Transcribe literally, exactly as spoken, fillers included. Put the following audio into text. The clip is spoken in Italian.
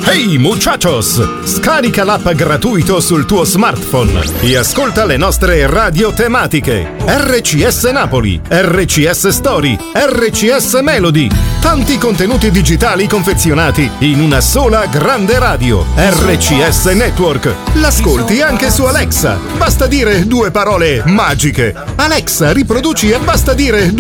Hey muchachos! Scarica l'app gratuito sul tuo smartphone e ascolta le nostre radio tematiche. R C S Napoli, R C S Story, R C S Melody. Tanti contenuti digitali confezionati in una sola grande radio. R C S Network. L'ascolti anche su Alexa. Basta dire due parole magiche. Alexa, riproduci e basta dire